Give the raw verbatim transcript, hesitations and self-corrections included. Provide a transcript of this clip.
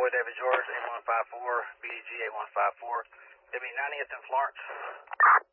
Bravo David George, eight one five four, B D G eight one five four, W ninetieth in Florence.